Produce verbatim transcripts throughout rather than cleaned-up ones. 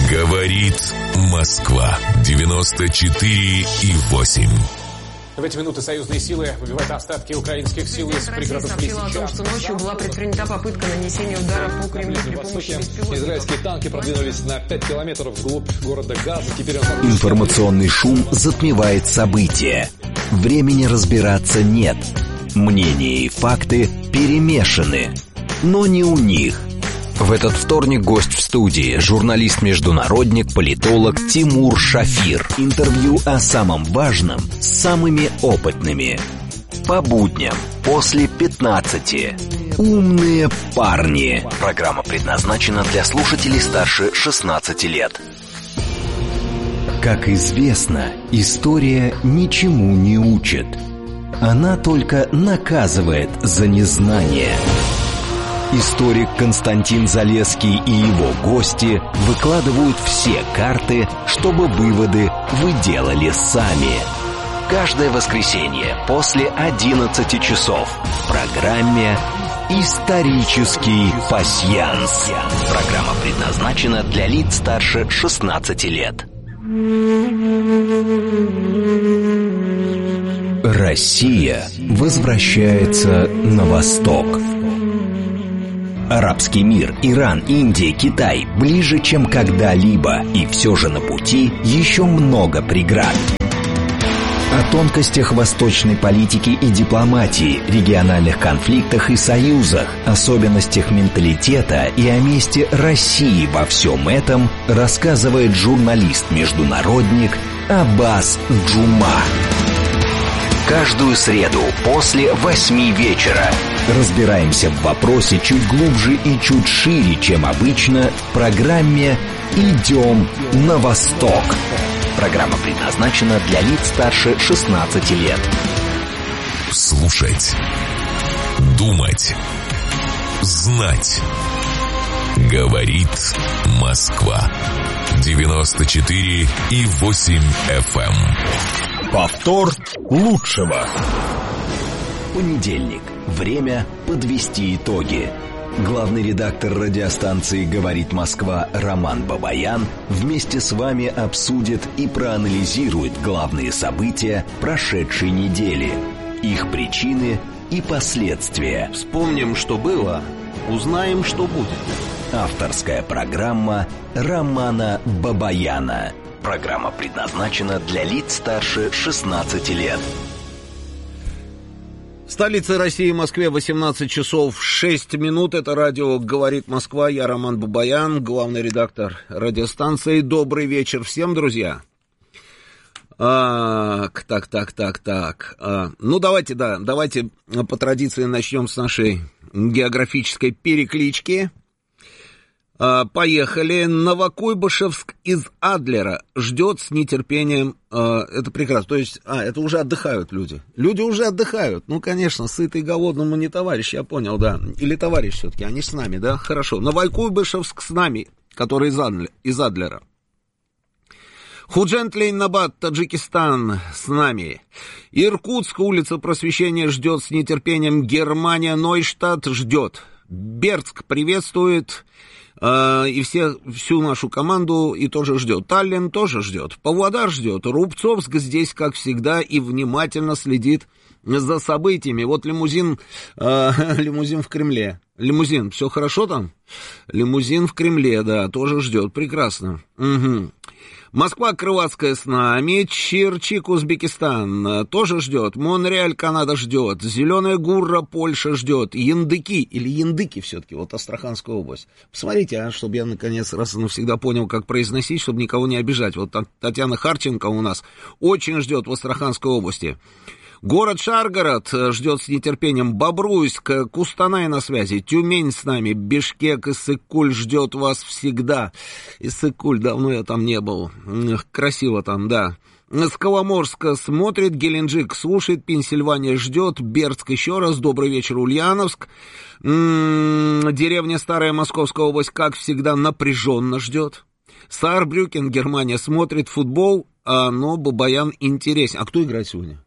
Говорит Москва. девяносто четыре и восемь. В эти минуты союзные силы выбивают остатки украинских сил из пригородов Лисичанска. Сообщила о том, что ночью была предпринята попытка нанесения удара по Кремлю при помощи беспилотников. Израильские танки продвинулись на пять километров вглубь города Газа. Теперь он... Информационный шум затмевает события. Времени разбираться нет. Мнения и факты перемешаны. Но не у них. В этот вторник гость в студии, журналист-международник, политолог Тимур Шафир. Интервью о самом важном с самыми опытными. По будням после пятнадцати. Умные парни. Программа предназначена для слушателей старше шестнадцати лет. Как известно, история ничему не учит. Она только наказывает за незнание. Историк Константин Залесский и его гости выкладывают все карты, чтобы выводы вы делали сами. Каждое воскресенье после одиннадцати часов в программе «Исторический пасьянс». Программа предназначена для лиц старше шестнадцати лет. Россия возвращается на восток. Арабский мир, Иран, Индия, Китай ближе, чем когда-либо, и все же на пути еще много преград. О тонкостях восточной политики и дипломатии, региональных конфликтах и союзах, особенностях менталитета и о месте России во всем этом рассказывает журналист-международник Аббас Джума. Каждую среду после восьми вечера разбираемся в вопросе чуть глубже и чуть шире, чем обычно, в программе «Идем на восток». Программа предназначена для лиц старше шестнадцати лет. Слушать, думать, знать. Говорит Москва. девяносто четыре и восемь эф эм. Повтор лучшего. Понедельник. Время подвести итоги. Главный редактор радиостанции «Говорит Москва» Роман Бабаян вместе с вами обсудит и проанализирует главные события прошедшей недели, их причины и последствия. Вспомним, что было, узнаем, что будет. Авторская программа Романа Бабаяна. Программа предназначена для лиц старше шестнадцати лет. В столице России, Москве, восемнадцать часов шесть минут. Это радио «Говорит Москва». Я Роман Бабаян, главный редактор радиостанции. Добрый вечер всем, друзья. А, так, так, так, так. А, ну, давайте, да, давайте по традиции начнем с нашей географической переклички. А, поехали. Новокуйбышевск из Адлера ждет с нетерпением. А, это прекрасно. То есть, а, это уже отдыхают люди. Люди уже отдыхают. Ну, конечно, сытый голодному не товарищ, я понял, да. Или товарищ все-таки, они с нами, да? Хорошо. Новокуйбышевск с нами, который из, Адлер, из Адлера. Худжент-Лейнабад, Таджикистан с нами. Иркутск, улица Просвещения ждет с нетерпением. Германия, Нойштадт ждет. Бердск приветствует. И все, всю нашу команду и тоже ждет. Таллин тоже ждет. Павлодар ждет. Рубцовск здесь, как всегда, и внимательно следит за событиями. Вот лимузин, э, лимузин в Кремле. Лимузин, все хорошо там? Лимузин в Кремле, да, тоже ждет. Прекрасно. Угу. Москва Крылатская с нами, Черчик, Узбекистан тоже ждет, Монреаль, Канада ждет, Зеленая Гурра, Польша ждет, Яндыки, или Яндыки все-таки, вот Астраханская область. Посмотрите, а, чтобы я наконец раз и навсегда понял, как произносить, чтобы никого не обижать. Вот Татьяна Харченко у нас очень ждет в Астраханской области. Город Шаргород ждет с нетерпением. Бобруйск, Кустанай на связи. Тюмень с нами. Бишкек, Иссык-Куль ждет вас всегда. Иссык-Куль, давно я там не был. Красиво там, да. С Коломорска смотрит. Геленджик слушает. Пенсильвания ждет. Бердск еще раз. Добрый вечер, Ульяновск. М-м-м, деревня Старая Московская область, как всегда, напряженно ждет. Саарбрюкен, Германия, смотрит футбол. А, но Бабаян интересен. А кто играет сегодня?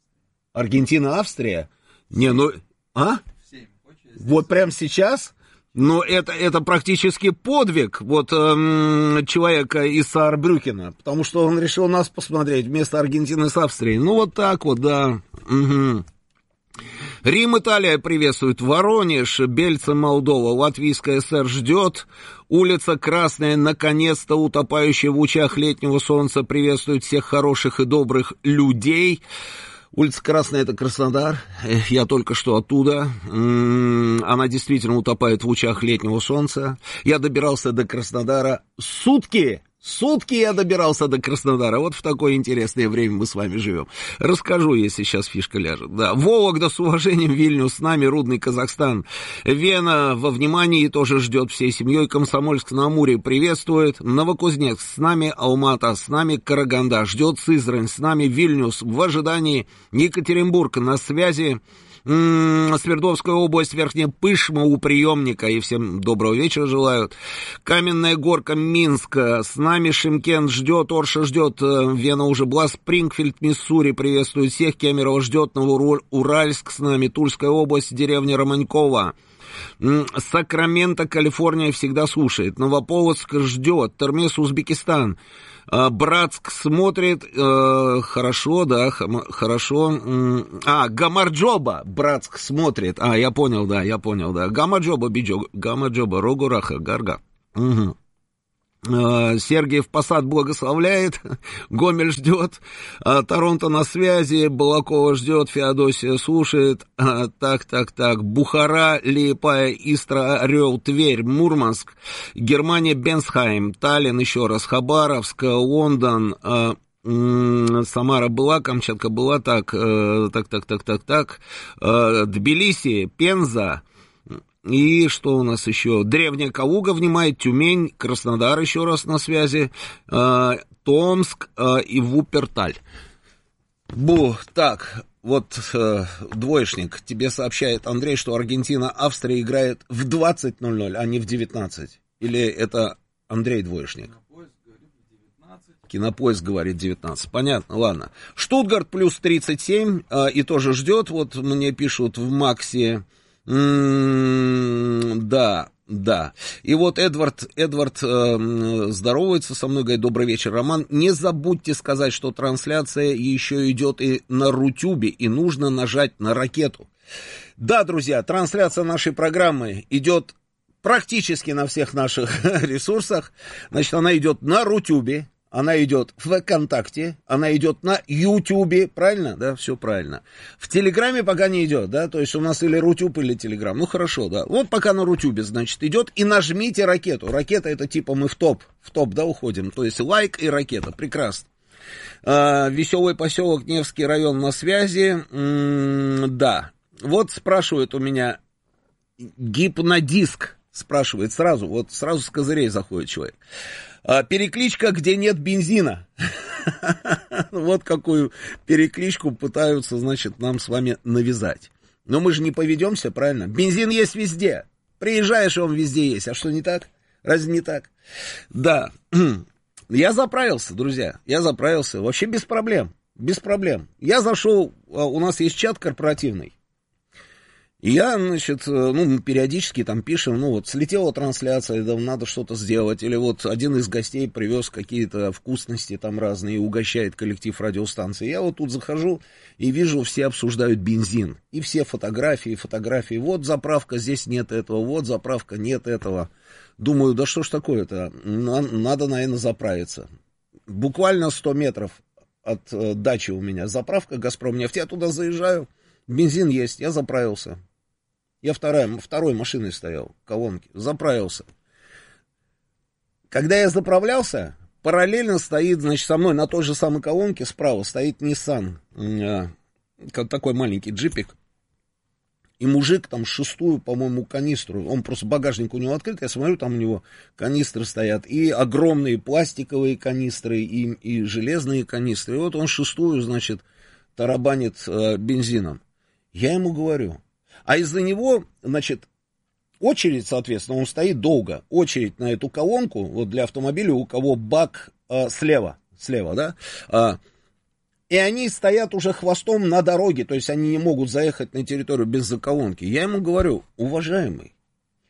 Аргентина, Австрия? Не, ну... А? Вот прямо сейчас? Но это, это практически подвиг вот эм, человека из Саарбрюкена, потому что он решил нас посмотреть вместо Аргентины с Австрией. Ну, вот так вот, да. Угу. Рим, Италия приветствует. Воронеж, Бельца, Молдова. Латвийская ССР ждет. Улица Красная, наконец-то утопающая в лучах летнего солнца, приветствует всех хороших и добрых людей. Улица Красная — это Краснодар, я только что оттуда, она действительно утопает в лучах летнего солнца. Я добирался до Краснодара сутки, сутки я добирался до Краснодара, вот в такое интересное время мы с вами живем. Расскажу, если сейчас фишка ляжет. Да. Вологда с уважением, Вильнюс с нами, Рудный Казахстан, Вена во внимании тоже ждет всей семьей, Комсомольск на Амуре приветствует, Новокузнецк с нами, Алмата с нами, Караганда ждет, Сызрань с нами, Вильнюс в ожидании, Екатеринбург на связи, Свердловская область, Верхняя Пышма у приемника, и всем доброго вечера желают. Каменная Горка, Минск, с нами Шимкент ждет, Орша ждет, Вена уже была, Спрингфилд, Миссури приветствует всех, Кемерово ждет, Новоуральск с нами, Тульская область, деревня Романькова. Сакраменто, Калифорния всегда слушает, Новополоцк ждет, Термес, Узбекистан. Братск смотрит, э, хорошо, да, хорошо. А, Гамарджоба, Братск смотрит. А, я понял, да, я понял, да. Гамарджоба, Биджо, Гамарджоба, Рогураха, Гарга. Угу. Сергиев Посад благословляет, Гомель ждет, Торонто на связи, Балакова ждет, Феодосия слушает, так, так, так, Бухара, Лиепая, Истра, Орел, Тверь, Мурманск, Германия, Бенсхайм, Таллин, еще раз, Хабаровск, Лондон, Самара была, Камчатка была, так, так, так, так, так, так, Тбилиси, Пенза. И что у нас еще? Древняя Калуга внимает, Тюмень, Краснодар еще раз на связи, э, Томск э, и Вуперталь. Бу, так, вот э, двоечник, тебе сообщает Андрей, что Аргентина, Австрия играет в двадцать ноль ноль, а не в девятнадцать. Или это Андрей двоечник? Кинопоиск говорит девятнадцать. Понятно, ладно. Штутгарт плюс тридцать семь э, и тоже ждет, вот мне пишут в Максе. М-м, да, да. И вот Эдвард, Эдвард э, здоровается со мной, говорит, добрый вечер, Роман. Не забудьте сказать, что трансляция еще идет и на Рутюбе, и нужно нажать на ракету. Да, друзья, трансляция нашей программы идет практически на всех наших ресурсах. Значит, она идет на Рутюбе. Она идет в ВКонтакте, она идет на Ютубе, правильно? Да, все правильно. В Телеграме пока не идет, да, то есть у нас или Рутюб, или Телеграм. Ну, хорошо, да. Вот пока на Рутюбе, значит, идет, и нажмите ракету. Ракета — это типа мы в топ, в топ, да, уходим. То есть лайк и ракета, прекрасно. А, веселый поселок, Невский район на связи, М-м, да. Вот спрашивает у меня гипнодиск, спрашивает сразу, вот сразу с козырей заходит человек. Перекличка, где нет бензина. Вот какую перекличку пытаются, значит, нам с вами навязать. Но мы же не поведемся, правильно? Бензин есть везде. Приезжаешь, и он везде есть. А что, не так? Разве не так? Да. Я заправился, друзья. Я заправился. Вообще без проблем. Без проблем. Я зашел, у нас есть чат корпоративный. И я, значит, ну, мы периодически там пишем, ну, вот, слетела трансляция, да, надо что-то сделать, или вот один из гостей привез какие-то вкусности там разные и угощает коллектив радиостанции. Я вот тут захожу и вижу, все обсуждают бензин, и все фотографии, фотографии, вот заправка, здесь нет этого, вот заправка, нет этого. Думаю, да что ж такое-то, надо, наверное, заправиться. Буквально сто метров от э, дачи у меня заправка «Газпромнефть», я туда заезжаю, бензин есть, я заправился. Я вторая, второй машиной стоял, колонки, заправился. Когда я заправлялся, параллельно стоит, значит, со мной на той же самой колонке справа стоит Nissan, э, такой маленький джипик. И мужик там шестую, по-моему, канистру, он просто багажник у него открыт, я смотрю, там у него канистры стоят, и огромные пластиковые канистры, и, и железные канистры. И вот он шестую, значит, тарабанит э, бензином. Я ему говорю, а из-за него, значит, очередь, соответственно, он стоит долго, очередь на эту колонку, вот для автомобиля, у кого бак э, слева, слева, да, э, и они стоят уже хвостом на дороге, то есть они не могут заехать на территорию без заколонки. Я ему говорю, уважаемый,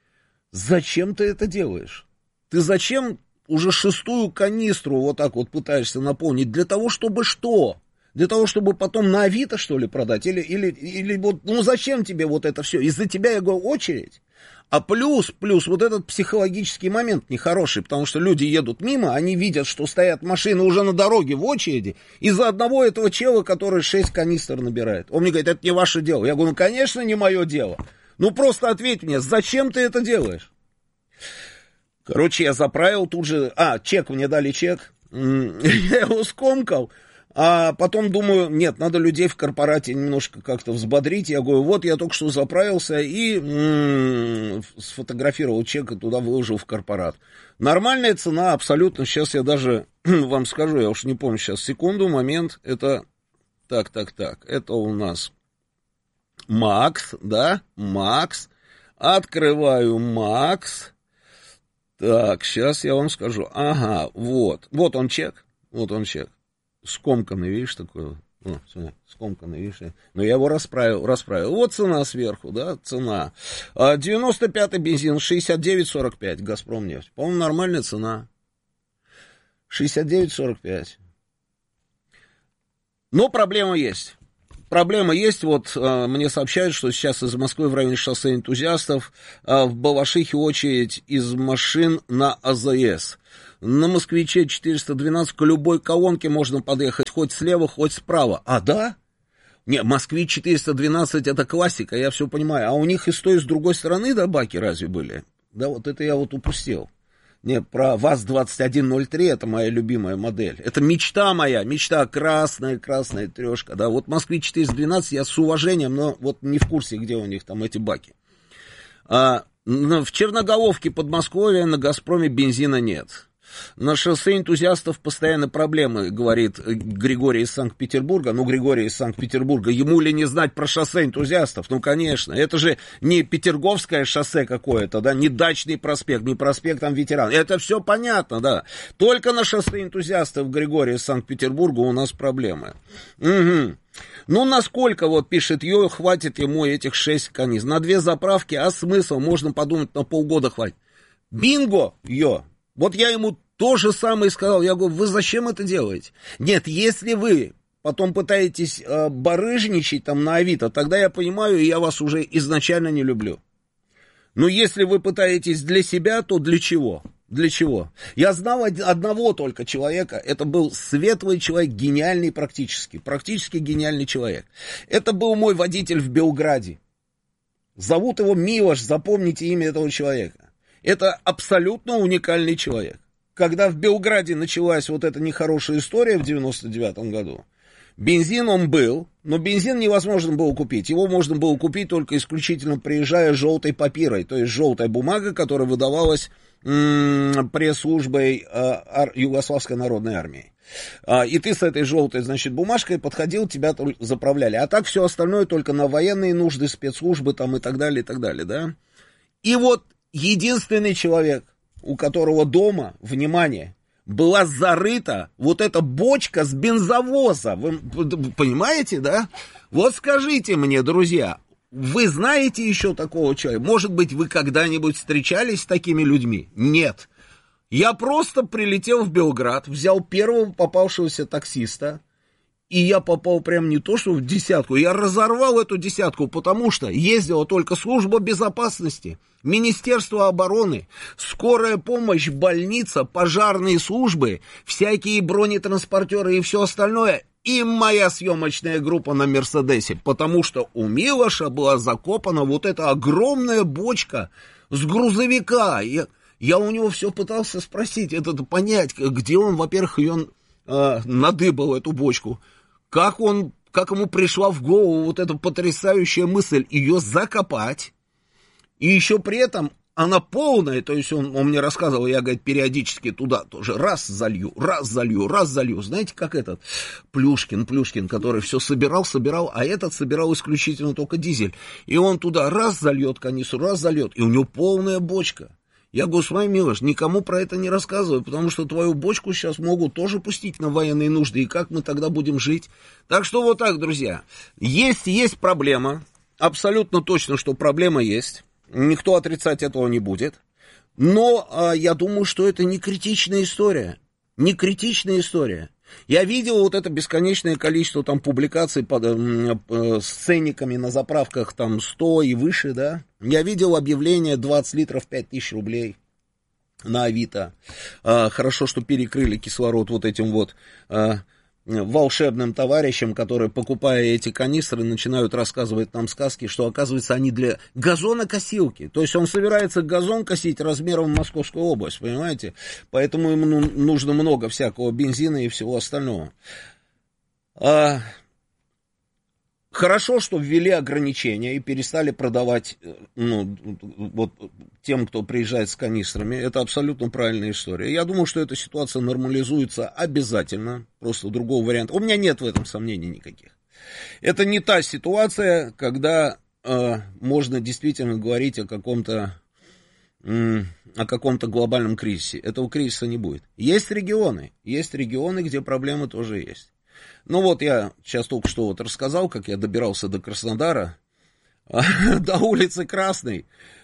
Зачем ты это делаешь? Ты зачем уже шестую канистру вот так вот пытаешься наполнить? Для того, чтобы что? Для того, чтобы потом на Авито, что ли, продать? Или, или, или вот, ну зачем тебе вот это все? Из-за тебя, я говорю, очередь? А плюс, плюс вот этот психологический момент нехороший, потому что люди едут мимо, они видят, что стоят машины уже на дороге в очереди, из-за одного этого чела, который шесть канистр набирает. Он мне говорит, это не ваше дело. Я говорю, ну, конечно, не мое дело. Ну, просто ответь мне, зачем ты это делаешь? Короче, я заправил тут же... А, чек, мне дали чек. Я его скомкал. А потом думаю, нет, надо людей в корпорате немножко как-то взбодрить. Я говорю, вот я только что заправился и м-м, сфотографировал чек и туда выложил в корпорат. Нормальная цена, абсолютно. Сейчас я даже вам скажу, я уж не помню сейчас, секунду, момент. Это... Так, так, так. Это у нас... Макс, да, Макс, открываю Макс, так, сейчас я вам скажу, ага, вот, вот он чек, вот он чек, скомканный, видишь, такой, о, смотри, скомканный, видишь, но я его расправил, расправил, вот цена сверху, да, цена, девяносто пятый бензин, шестьдесят девять сорок пять, Газпромнефть, по-моему, нормальная цена, шестьдесят девять сорок пять, но проблема есть. Проблема есть, вот э, мне сообщают, что сейчас из Москвы в районе шоссе Энтузиастов э, в Балашихе очередь из машин на АЗС. На Москвиче четыреста двенадцать к любой колонке можно подъехать хоть слева, хоть справа. А, да? Не, Москвич четыреста двенадцать это классика, я все понимаю. А у них и с той, и с другой стороны, да, баки разве были? Да, вот это я вот упустил. Не, про ВАЗ двадцать один ноль три, это моя любимая модель. Это мечта моя, мечта, красная, красная трешка, да. Вот Москвич четыреста двенадцать я с уважением, но вот не в курсе, где у них там эти баки. А, в Черноголовке, Подмосковье, на Газпроме бензина нет. На шоссе Энтузиастов постоянно проблемы, говорит Григорий из Санкт-Петербурга. Ну, Григорий из Санкт-Петербурга, ему ли не знать про шоссе Энтузиастов? Ну, конечно, это же не Петерговское шоссе какое-то, да, не Дачный проспект, не проспект там Ветеран. Это все понятно, да. Только на шоссе Энтузиастов, Григорий из Санкт-Петербурга, у нас проблемы. Угу. Ну, насколько, вот пишет Йо, хватит ему этих шесть канистр? На две заправки, а смысл? Можно подумать, на полгода хватит. Бинго, Йо! Вот я ему то же самое сказал. Я говорю, вы зачем это делаете? Нет, если вы потом пытаетесь э, барыжничать там на Авито, тогда я понимаю, и я вас уже изначально не люблю. Но если вы пытаетесь для себя, то для чего? Для чего? Я знал одного только человека. Это был светлый человек, гениальный практически. Практически гениальный человек. Это был мой водитель в Белграде. Зовут его Милош, запомните имя этого человека. Это абсолютно уникальный человек. Когда в Белграде началась вот эта нехорошая история в девяносто девятом году, бензин он был, но бензин невозможно было купить. Его можно было купить только исключительно приезжая желтой папирой, то есть желтая бумага, которая выдавалась м-м, пресс-службой э, Югославской народной армии. А, и ты с этой желтой, значит, бумажкой подходил, тебя заправляли. А так все остальное только на военные нужды, спецслужбы там и так далее, и так далее, да. И вот единственный человек, у которого дома, внимание, была зарыта вот эта бочка с бензовоза. Вы понимаете, да? Вот скажите мне, друзья, вы знаете еще такого человека? Может быть, вы когда-нибудь встречались с такими людьми? Нет. Я просто прилетел в Белград, взял первого попавшегося таксиста, и я попал прям не то, что в десятку, я разорвал эту десятку, потому что ездила только служба безопасности, Министерство обороны, скорая помощь, больница, пожарные службы, всякие бронетранспортеры и все остальное, и моя съемочная группа на Мерседесе, потому что у Милоша была закопана вот эта огромная бочка с грузовика. Я, я у него все пытался спросить, это понять, где он, во-первых, ее э, надыбал, эту бочку, как он, как ему пришла в голову вот эта потрясающая мысль ее закопать, и еще при этом она полная, то есть он, он мне рассказывал, я, говорит, периодически туда тоже раз залью, раз залью, раз залью, знаете, как этот Плюшкин, Плюшкин, который все собирал, собирал, а этот собирал исключительно только дизель, и он туда раз зальет канистру, раз зальет, и у него полная бочка. Я говорю, смотри, Милош, никому про это не рассказывай, потому что твою бочку сейчас могут тоже пустить на военные нужды, и как мы тогда будем жить? Так что вот так, друзья, есть, есть проблема, абсолютно точно, что проблема есть. Никто отрицать этого не будет. Но а, я думаю, что это не критичная история. Не критичная история. Я видел вот это бесконечное количество там публикаций под, э, с ценниками на заправках там сто и выше, да. Я видел объявление двадцать литров пять тысяч рублей на Авито. А, хорошо, что перекрыли кислород вот этим вот а, волшебным товарищам, которые, покупая эти канистры, начинают рассказывать нам сказки, что, оказывается, они для газонокосилки. То есть он собирается газон косить размером в Московскую область, понимаете? Поэтому ему нужно много всякого бензина и всего остального. А... Хорошо, что ввели ограничения и перестали продавать, ну, вот, тем, кто приезжает с канистрами. Это абсолютно правильная история. Я думаю, что эта ситуация нормализуется обязательно. Просто другого варианта. У меня нет в этом сомнений никаких. Это не та ситуация, когда э, можно действительно говорить о каком-то, э, о каком-то глобальном кризисе. Этого кризиса не будет. Есть регионы. Есть регионы, где проблемы тоже есть. Ну вот я сейчас только что вот рассказал, как я добирался до Краснодара, до улицы Красной,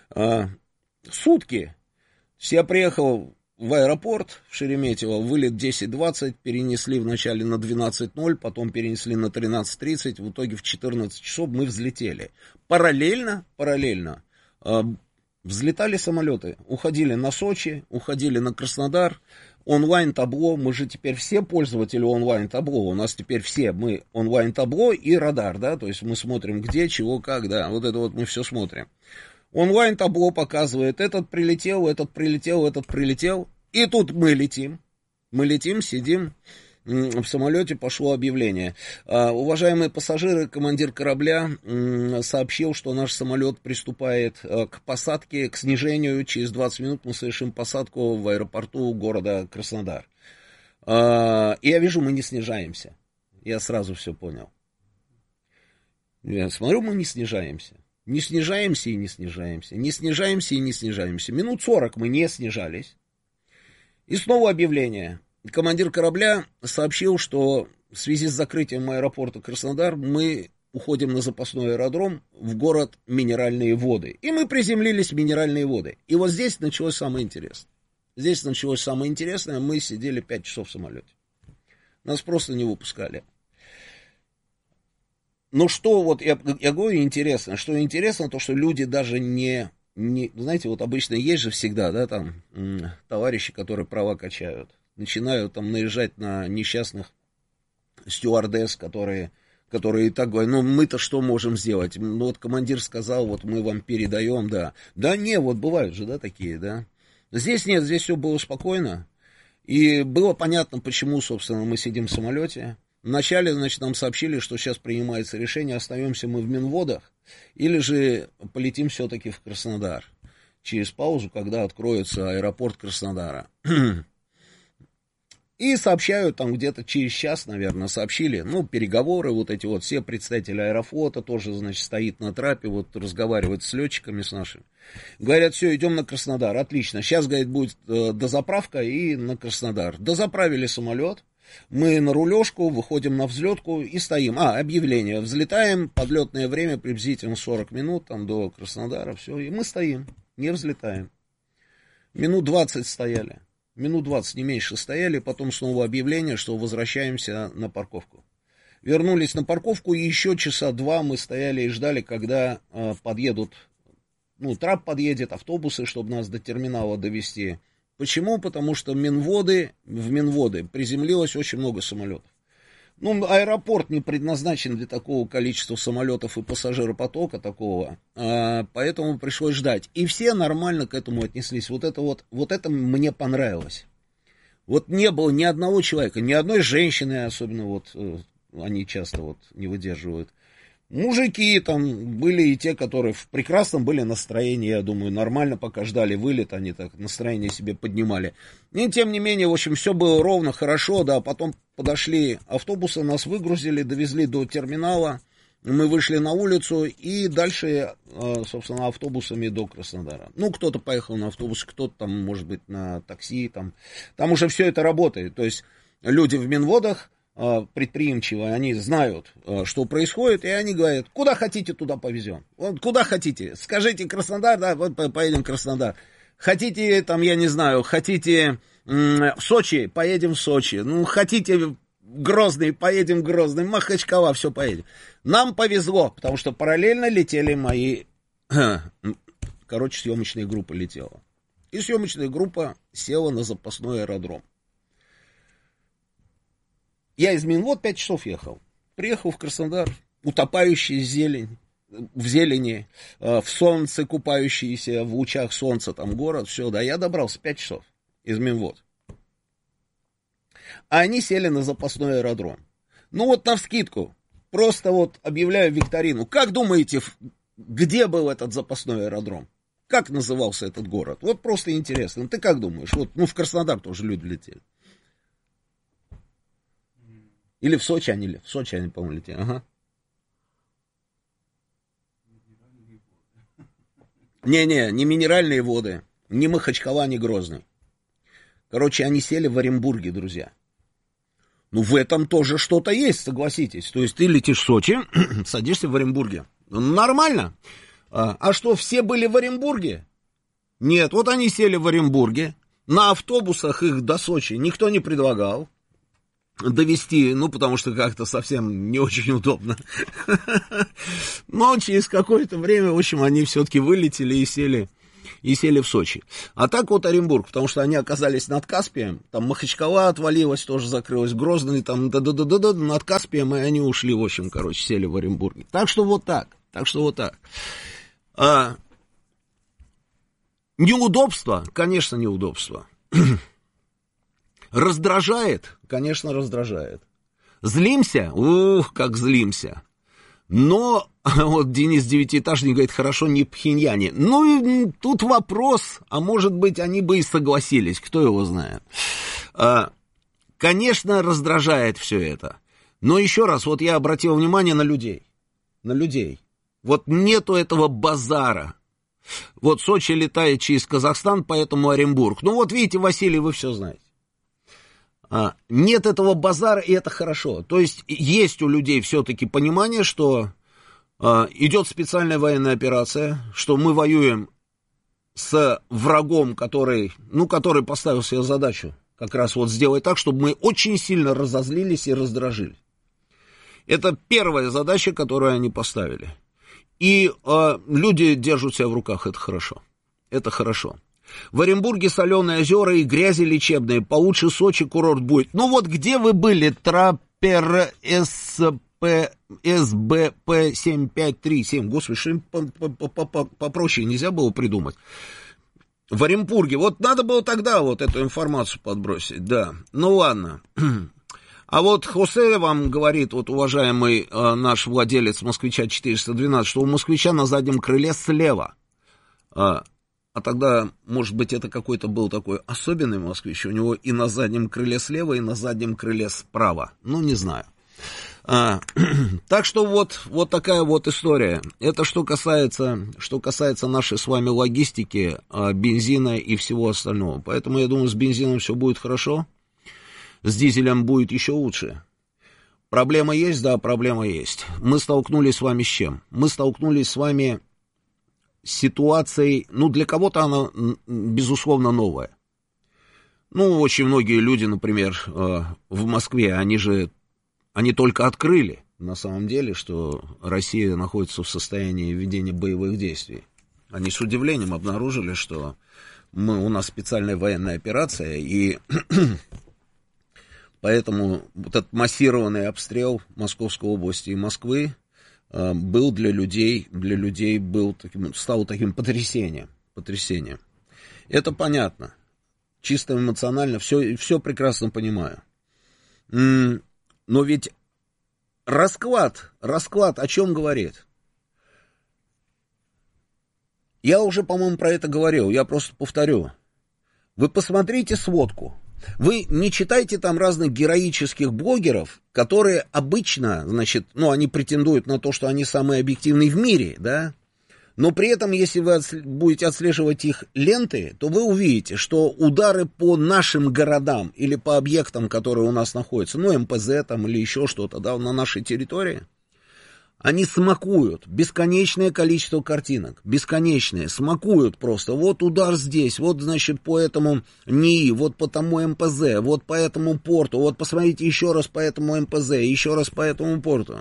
сутки. Я приехал в аэропорт в Шереметьево, вылет десять двадцать, перенесли вначале на двенадцать ноль, потом перенесли на тринадцать тридцать, в итоге в четырнадцать часов мы взлетели. Параллельно, параллельно взлетали самолеты, уходили на Сочи, уходили на Краснодар. Онлайн-табло, мы же теперь все пользователи онлайн-табло, у нас теперь все, мы онлайн-табло и радар, да, то есть мы смотрим где, чего, как, да, вот это вот мы все смотрим. Онлайн-табло показывает, этот прилетел, этот прилетел, этот прилетел, и тут мы летим, мы летим, сидим, в самолете пошло объявление. Уважаемые пассажиры, командир корабля сообщил, что наш самолет приступает к посадке, к снижению. Через двадцать минут мы совершим посадку в аэропорту города Краснодар. И я вижу, мы не снижаемся. Я сразу все понял. Я смотрю, мы не снижаемся. Не снижаемся и не снижаемся. Не снижаемся и не снижаемся. Минут сорок мы не снижались. И снова объявление. Командир корабля сообщил, что в связи с закрытием аэропорта Краснодар мы уходим на запасной аэродром в город Минеральные воды. И мы приземлились в Минеральные воды. И вот здесь началось самое интересное. Здесь началось самое интересное. Мы сидели пять часов в самолете. Нас просто не выпускали. Но что вот, я, я говорю, интересно. Что интересно, то, что люди даже не... не знаете, вот обычно есть же всегда, да, там, товарищи, которые права качают. Начинают там наезжать на несчастных стюардесс, которые, которые и так говорят, ну мы-то что можем сделать? Ну вот командир сказал, вот мы вам передаем, да. Да не, вот бывают же, да, такие, да. Здесь нет, здесь все было спокойно. И было понятно, почему, собственно, мы сидим в самолете. Вначале, значит, нам сообщили, что сейчас принимается решение, остаемся мы в Минводах, или же полетим все-таки в Краснодар. Через паузу, когда откроется аэропорт Краснодара. И сообщают там где-то через час, наверное, сообщили, ну, переговоры, вот эти вот, все представители Аэрофлота тоже, значит, стоит на трапе, вот, разговаривает с летчиками, с нашими. Говорят, все, идем на Краснодар, отлично, сейчас, говорит, будет э, дозаправка и на Краснодар. Дозаправили самолет, мы на рулежку, выходим на взлетку и стоим. А, объявление, взлетаем, подлетное время приблизительно сорок минут, там, до Краснодара, все, и мы стоим, не взлетаем. Минут двадцать стояли. Минут двадцать, не меньше стояли, потом снова объявление, что возвращаемся на парковку. Вернулись на парковку, и еще часа два мы стояли и ждали, когда э, подъедут, ну, трап подъедет, автобусы, чтобы нас до терминала довезти. Почему? Потому что Минводы, в Минводы приземлилось очень много самолетов. Ну, аэропорт не предназначен для такого количества самолетов и пассажиропотока такого, а, поэтому пришлось ждать. И все нормально к этому отнеслись. Вот это вот, вот это мне понравилось. Вот не было ни одного человека, ни одной женщины, особенно вот, они часто вот не выдерживают. Мужики там были и те, которые в прекрасном были настроении, я думаю, нормально, пока ждали вылет, они так настроение себе поднимали. И тем не менее, в общем, все было ровно, хорошо, да, потом подошли автобусы, нас выгрузили, довезли до терминала, мы вышли на улицу и дальше, собственно, автобусами до Краснодара. Ну, кто-то поехал на автобусе, кто-то там, может быть, на такси, там, там уже все это работает, то есть люди в Минводах, предприимчивые, они знают, что происходит, и они говорят, куда хотите, туда повезем. Вот куда хотите. Скажите Краснодар, да, вот поедем в Краснодар. Хотите, там, я не знаю, хотите в Сочи, поедем в Сочи. Ну, хотите Грозный, поедем в Грозный. Махачкала, все поедем. Нам повезло, потому что параллельно летели мои... Короче, съемочная группа летела. И съемочная группа села на запасной аэродром. Я из Минвод пять часов ехал. Приехал в Краснодар, утопающий в зелень, в зелени, в солнце купающийся, в лучах солнца, там город, все, да, я добрался пять часов из Минвод. А они сели на запасной аэродром. Ну вот навскидку, просто вот объявляю викторину. Как думаете, где был этот запасной аэродром? Как назывался этот город? Вот просто интересно. Ты как думаешь? Вот, ну в Краснодар тоже люди летели. Или в Сочи они, в Сочи они, по-моему, летели. Ага. Не-не, не минеральные воды, ни Махачкала, ни Грозный. Короче, они сели в Оренбурге, друзья. Ну, в этом тоже что-то есть, согласитесь. То есть ты летишь в Сочи, садишься в Оренбурге. Ну, нормально. А, а что, все были в Оренбурге? Нет, вот они сели в Оренбурге. На автобусах их до Сочи никто не предлагал довести, ну, потому что как-то совсем не очень удобно. Но через какое-то время, в общем, они все-таки вылетели и сели, и сели в Сочи. А так вот Оренбург, потому что они оказались над Каспием, там Махачкала отвалилась, тоже закрылась, Грозный, там, да-да-да-да, над Каспием, и они ушли, в общем, короче, сели в Оренбурге. Так что вот так, так что вот так. А, неудобство, конечно, неудобство. Раздражает? Конечно, раздражает. Злимся? Ух, как злимся. Но, вот Денис Девятиэтажник говорит, хорошо, не пхеньяне. Ну, тут вопрос, а может быть, они бы и согласились, кто его знает. А, конечно, раздражает все это. Но еще раз, вот я обратил внимание на людей. На людей. Вот нету этого базара. Вот Сочи летает через Казахстан, поэтому Оренбург. Ну, вот видите, Василий, вы все знаете. А, нет этого базара, и это хорошо. То есть есть у людей все-таки понимание, что а, идет специальная военная операция, что мы воюем с врагом, который, ну, который поставил себе задачу как раз вот сделать так, чтобы мы очень сильно разозлились и раздражили. Это первая задача, которую они поставили. И а, люди держат себя в руках, это хорошо. Это хорошо. В Оренбурге соленые озера и грязи лечебные. Получше Сочи курорт будет. Ну вот где вы были? Траппер эс бэ пэ семь пять три семь. Господи, что попроще нельзя было придумать. В Оренбурге. Вот надо было тогда вот эту информацию подбросить. Да. Ну ладно. А вот Хосе вам говорит, вот уважаемый э, наш владелец Москвича четыреста двенадцать, что у Москвича на заднем крыле слева. Э, А тогда, может быть, это какой-то был такой особенный москвич. У него и на заднем крыле слева, и на заднем крыле справа. Ну, не знаю. А, так что вот, вот такая вот история. Это что касается, что касается нашей с вами логистики, бензина и всего остального. Поэтому я думаю, с бензином все будет хорошо. С дизелем будет еще лучше. Проблема есть? Да, проблема есть. Мы столкнулись с вами с чем? Мы столкнулись с вами... ситуацией, ну, для кого-то она, безусловно, новая. Ну, очень многие люди, например, в Москве, они же, они только открыли, на самом деле, что Россия находится в состоянии ведения боевых действий. Они с удивлением обнаружили, что мы, у нас специальная военная операция, и поэтому вот этот массированный обстрел Московской области и Москвы был для людей, для людей был таким, стал таким потрясением, потрясением. Это понятно. Чисто эмоционально все, все прекрасно понимаю. Но ведь расклад, расклад о чем говорит? Я уже, по-моему, про это говорил, я просто повторю. Вы посмотрите сводку. Вы не читайте там разных героических блогеров, которые обычно, значит, ну, они претендуют на то, что они самые объективные в мире, да, Но при этом, если вы будете отслеживать их ленты, то вы увидите, что удары по нашим городам или по объектам, которые у нас находятся, ну, эм пэ зэ там или еще что-то, да, на нашей территории, они смакуют бесконечное количество картинок, бесконечное, смакуют просто. Вот удар здесь, вот, значит, по этому НИИ, вот по тому эм пэ зэ, вот по этому порту, вот посмотрите еще раз по этому эм пэ зэ, еще раз по этому порту.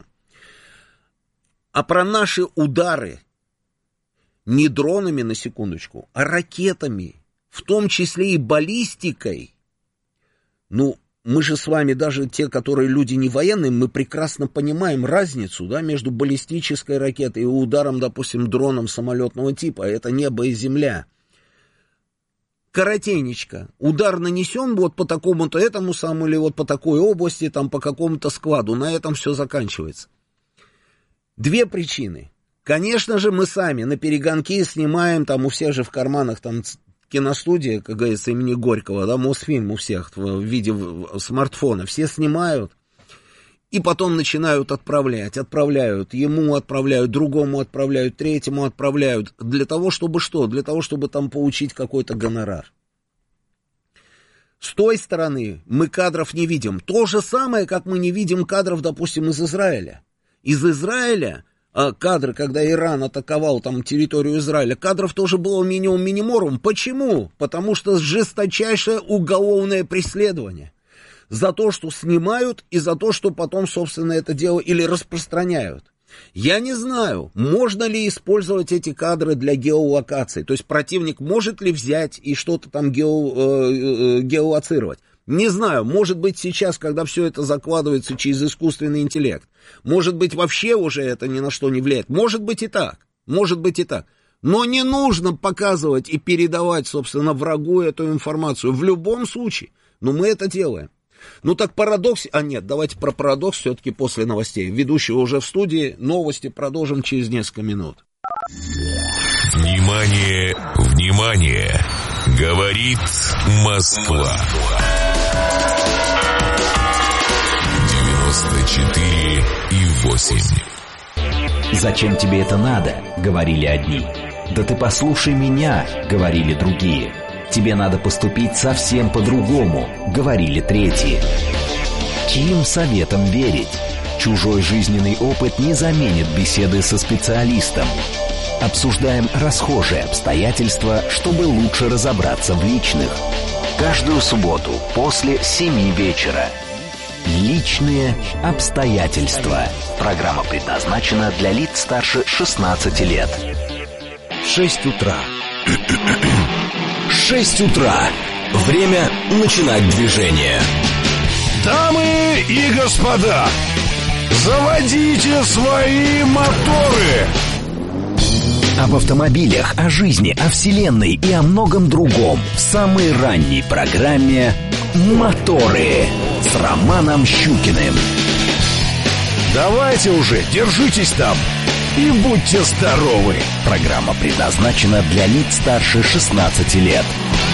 А про наши удары не дронами, на секундочку, а ракетами, в том числе и баллистикой. Ну, мы же с вами, даже те, которые люди не военные, мы прекрасно понимаем разницу, да, между баллистической ракетой и ударом, допустим, дроном самолетного типа. Это небо и земля. Коротенечко. Удар нанесен вот по такому-то этому самому, или вот по такой области, там, по какому-то складу. На этом все заканчивается. Две причины. Конечно же, мы сами на перегонки снимаем, там у всех же в карманах там киностудия, как говорится, имени Горького, да, Мосфильм у всех в виде смартфона, все снимают и потом начинают отправлять, отправляют, ему отправляют, другому отправляют, третьему отправляют, для того, чтобы что? Для того, чтобы там получить какой-то гонорар. С той стороны мы кадров не видим. То же самое, как мы не видим кадров, допустим, из Израиля. Из Израиля кадры, когда Иран атаковал там территорию Израиля, кадров тоже было минимум миниморум. Почему? Потому что жесточайшее уголовное преследование. За то, что снимают, и за то, что потом, собственно, это дело или распространяют. Я не знаю, можно ли использовать эти кадры для геолокации. То есть противник может ли взять и что-то там гео, э, э, геолоцировать. Не знаю, может быть сейчас, когда все это закладывается через искусственный интеллект, может быть вообще уже это ни на что не влияет. Может быть и так, может быть и так. Но не нужно показывать и передавать, собственно, врагу эту информацию. В любом случае, но мы это делаем. Ну так парадокс... А нет, давайте про парадокс все-таки после новостей. Ведущий уже в студии, новости продолжим через несколько минут. Внимание, внимание! Говорит Москва. девяносто четыре и восемь. «Зачем тебе это надо?» — говорили одни. «Да ты послушай меня!» — говорили другие. «Тебе надо поступить совсем по-другому», — говорили третьи. Чьим советам верить? Чужой жизненный опыт не заменит беседы со специалистом. Обсуждаем расхожие обстоятельства, чтобы лучше разобраться в личных. Каждую субботу после семи вечера. Личные обстоятельства. Программа предназначена для лиц старше шестнадцати лет. Шесть утра. Шесть утра. Время начинать движение. Дамы и господа, заводите свои моторы. Об автомобилях, о жизни, о вселенной и о многом другом в самой ранней программе «Моторы» с Романом Щукиным. Давайте уже, держитесь там и будьте здоровы. Программа предназначена для лиц старше шестнадцати лет.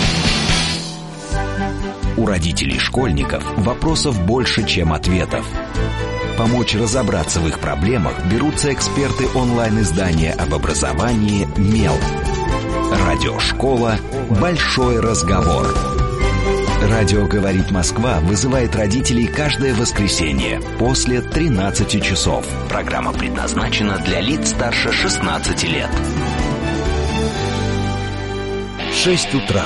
У родителей школьников вопросов больше, чем ответов. Помочь разобраться в их проблемах берутся эксперты онлайн-издания об образовании «Мел». Радиошкола «Большой разговор». Радио «Говорит Москва» вызывает родителей каждое воскресенье после тринадцати часов. Программа предназначена для лиц старше шестнадцати лет. Шесть утра.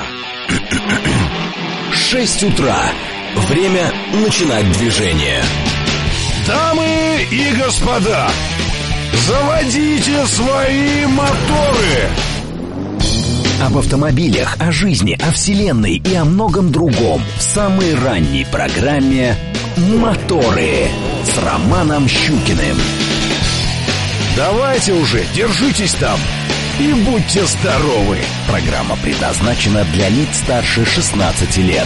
Шесть утра. Время начинать движение. Дамы и господа, заводите свои моторы. Об автомобилях, о жизни, о вселенной и о многом другом в самой ранней программе «Моторы» с Романом Щукиным. Давайте уже, держитесь там и будьте здоровы. Программа предназначена для лиц старше шестнадцати лет.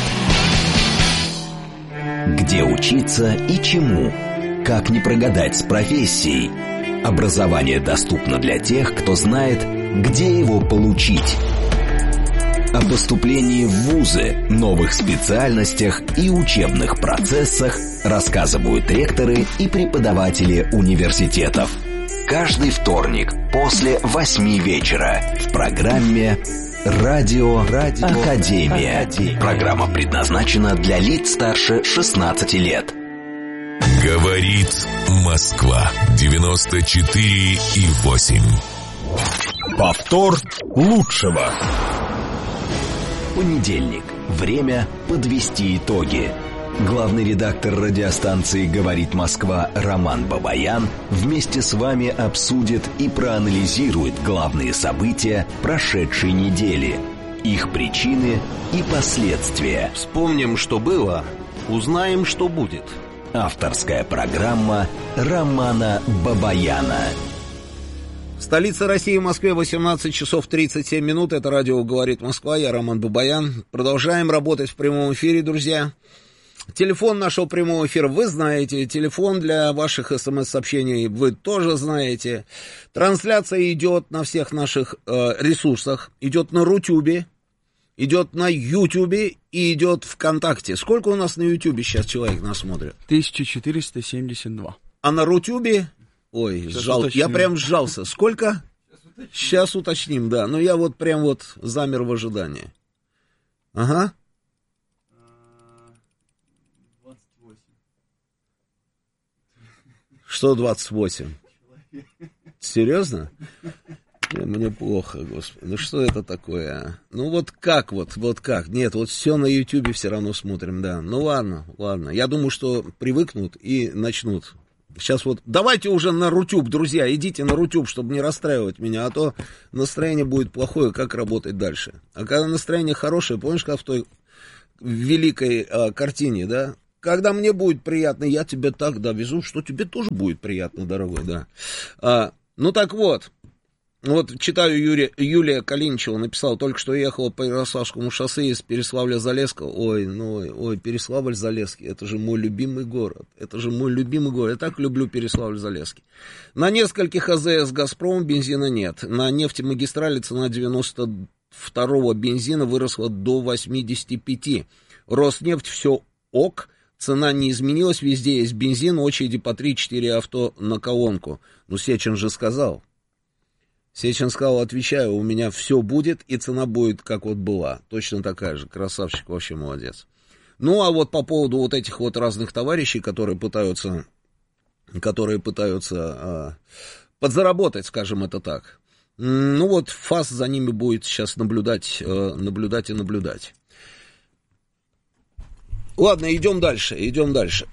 Где учиться и чему? Как не прогадать с профессией? Образование доступно для тех, кто знает, где его получить. О поступлении в вузы, новых специальностях и учебных процессах рассказывают ректоры и преподаватели университетов. каждый вторник после восьми вечера в программе «Радио, Радио Академия». Академия. Программа предназначена для лиц старше шестнадцати лет. Говорит Москва. девяносто четыре и восемь. Повтор лучшего. Понедельник. Время подвести итоги. Главный редактор радиостанции «Говорит Москва» Роман Бабаян вместе с вами обсудит и проанализирует главные события прошедшей недели, их причины и последствия. Вспомним, что было, узнаем, что будет. Авторская программа Романа Бабаяна. Столица России, в Москве, восемнадцать часов тридцать семь минут. Это радио «Говорит Москва», я Роман Бабаян. Продолжаем работать в прямом эфире, друзья. Телефон нашего прямого эфира вы знаете, телефон для ваших смс-сообщений вы тоже знаете. Трансляция идет на всех наших э, ресурсах, идет на Рутюбе, идет на Ютубе и идет ВКонтакте. Сколько у нас на Ютубе сейчас человек нас смотрит? тысяча четыреста семьдесят два. А на Рутюбе? Ой, сжал, я прям сжался. Сколько? Сейчас уточним, да. Но я вот прям вот замер в ожидании. Ага. Что двадцать восемь? Серьезно? Мне плохо, господи. Ну что это такое, а? Ну вот как вот, вот как? Нет, вот все на Ютубе все равно смотрим, да. Ну ладно, ладно. Я думаю, что привыкнут и начнут. Сейчас вот, давайте уже на Рутюб, друзья, идите на Рутюб, чтобы не расстраивать меня, а то настроение будет плохое, как работать дальше. А когда настроение хорошее, помнишь, как в той великой а, картине, да? Когда мне будет приятно, я тебе так довезу, что тебе тоже будет приятно, дорогой, да. А, ну так вот, вот читаю, Юрия, Юлия Калиничева написала, только что ехала по Ярославскому шоссе из Переславля-Залесского. Ой, ну, ой, ой, Переславль-Залесский, это же мой любимый город, это же мой любимый город, я так люблю Переславль-Залесский. На нескольких АЗС «Газпром» бензина нет, на нефтемагистрали цена девяносто второго бензина выросла до восьмидесяти пяти. Роснефть все ок. Цена не изменилась, везде есть бензин, очереди по три-четыре авто на колонку. Ну, Сечин же сказал. Сечин сказал, отвечаю, у меня все будет, и цена будет, как вот была. Точно такая же. Красавчик, вообще молодец. Ну, а вот по поводу вот этих вот разных товарищей, которые пытаются, которые пытаются а, подзаработать, скажем это так. Ну, вот ФАС за ними будет сейчас наблюдать, а, наблюдать и наблюдать. Ладно, идем дальше, идем дальше.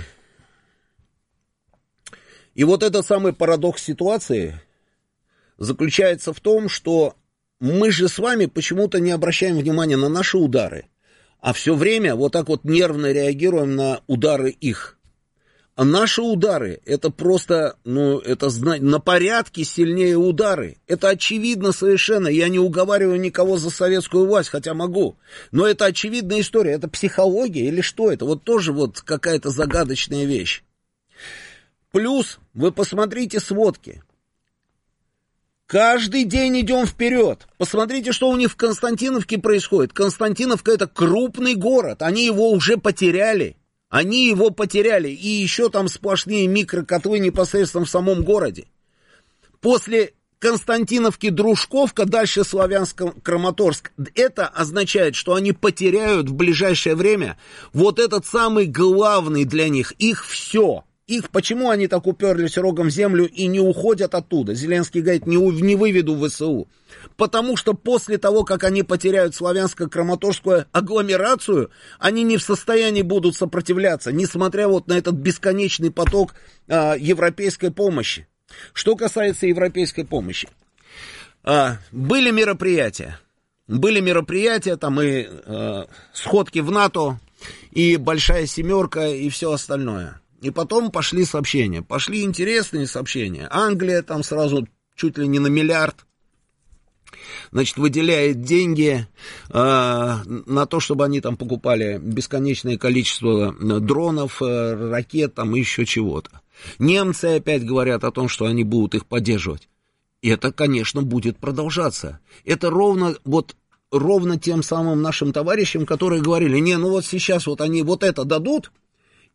И вот этот самый парадокс ситуации заключается в том, что мы же с вами почему-то не обращаем внимания на наши удары, а все время вот так вот нервно реагируем на удары их. А наши удары, это просто, ну, это на порядке сильнее удары. Это очевидно совершенно. Я не уговариваю никого за советскую власть, хотя могу. Но это очевидная история. Это психология или что это? Вот тоже вот какая-то загадочная вещь. Плюс вы посмотрите сводки. Каждый день идем вперед. Посмотрите, что у них в Константиновке происходит. Константиновка — это крупный город. Они его уже потеряли. Они его потеряли, и еще там сплошные микрокотлы непосредственно в самом городе. После Константиновки Дружковка, дальше Славянск-Краматорск. Это означает, что они потеряют в ближайшее время вот этот самый главный для них, их все. Их, почему они так уперлись рогом в землю и не уходят оттуда? Зеленский говорит, не, не выведу в ВСУ. Потому что после того, как они потеряют славянско-краматорскую агломерацию, они не в состоянии будут сопротивляться, несмотря вот на этот бесконечный поток а, европейской помощи. Что касается европейской помощи. А, были мероприятия. Были мероприятия, там и а, сходки в НАТО, и большая семерка, и все остальное. И потом пошли сообщения. Пошли интересные сообщения. Англия там сразу чуть ли не на миллиард, значит, выделяет деньги э, на то, чтобы они там покупали бесконечное количество дронов, э, ракет, там и еще чего-то. Немцы опять говорят о том, что они будут их поддерживать. И это, конечно, будет продолжаться. Это ровно вот ровно тем самым нашим товарищам, которые говорили, не, ну вот сейчас вот они вот это дадут,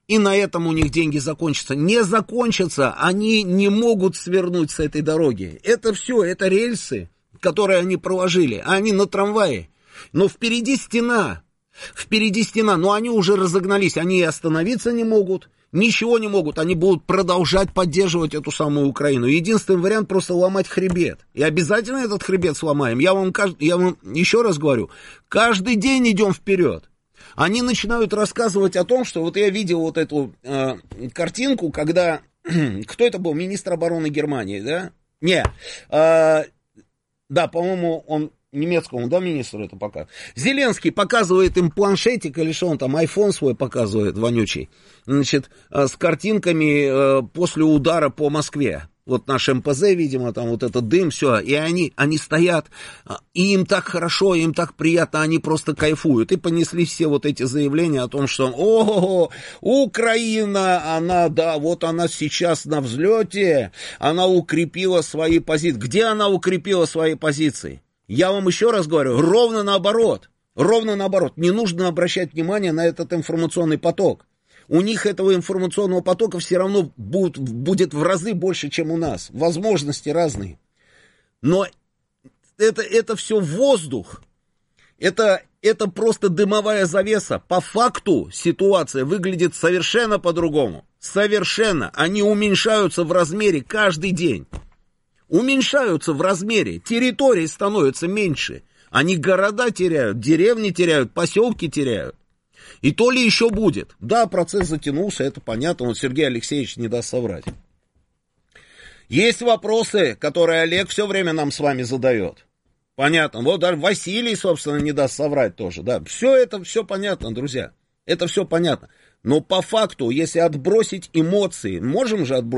и на этом у них деньги закончатся. Не закончатся, они не могут свернуть с этой дороги. Это все, это рельсы, которые они проложили, а они на трамвае. Но впереди стена, впереди стена, но они уже разогнались, они и остановиться не могут, ничего не могут, они будут продолжать поддерживать эту самую Украину. Единственный вариант просто ломать хребет. И обязательно этот хребет сломаем. Я вам, я вам еще раз говорю, каждый день идем вперед. Они начинают рассказывать о том, что вот я видел вот эту э, картинку, когда, кто это был, министр обороны Германии, да? Не, э, да, по-моему, он немецкому, да, министру это пока. Зеленский показывает им планшетик, или что он там, айфон свой показывает, вонючий, значит, э, с картинками э, после удара по Москве. Вот наш эм пэ зэ, видимо, там вот этот дым, все, и они, они стоят, и им так хорошо, им так приятно, они просто кайфуют. И понесли все вот эти заявления о том, что, о, Украина, она, да, вот она сейчас на взлете, она укрепила свои позиции. Где она укрепила свои позиции? Я вам еще раз говорю, ровно наоборот, ровно наоборот, не нужно обращать внимание на этот информационный поток. У них этого информационного потока все равно будет, будет в разы больше, чем у нас. Возможности разные. Но это, это все воздух. Это, это просто дымовая завеса. По факту ситуация выглядит совершенно по-другому. Совершенно. Они уменьшаются в размере каждый день. Уменьшаются в размере. Территории становятся меньше. Они города теряют, деревни теряют, поселки теряют. И то ли еще будет. Да, процесс затянулся, это понятно, вот Сергей Алексеевич не даст соврать. Есть вопросы, которые Олег все время нам с вами задает. Понятно, вот даже Василий, собственно, не даст соврать тоже, да. Все это, все понятно, друзья, это все понятно. Но по факту, если отбросить эмоции, можем же отбросить?